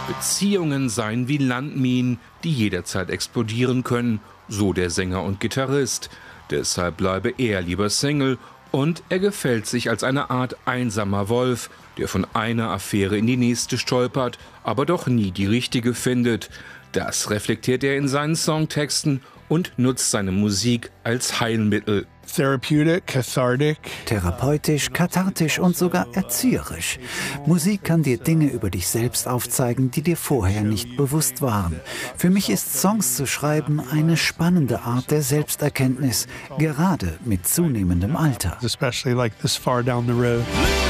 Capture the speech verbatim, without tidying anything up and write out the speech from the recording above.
Beziehungen seien wie Landminen, die jederzeit explodieren können, so der Sänger und Gitarrist. Deshalb bleibe er lieber Single und er gefällt sich als eine Art einsamer Wolf, der von einer Affäre in die nächste stolpert, aber doch nie die richtige findet. Das reflektiert er in seinen Songtexten und nutzt seine Musik als Heilmittel. Therapeutic, cathartic. Therapeutisch, kathartisch und sogar erzieherisch. Musik kann dir Dinge über dich selbst aufzeigen, die dir vorher nicht bewusst waren. Für mich ist Songs zu schreiben eine spannende Art der Selbsterkenntnis, gerade mit zunehmendem Alter. Especially like this far down the road.